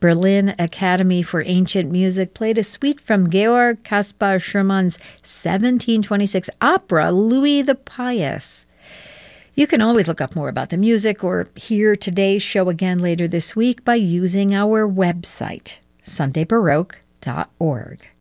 Berlin Academy for Ancient Music played a suite from Georg Caspar Schumann's 1726 opera, Louis the Pious. You can always look up more about the music or hear today's show again later this week by using our website, sundaybaroque.org.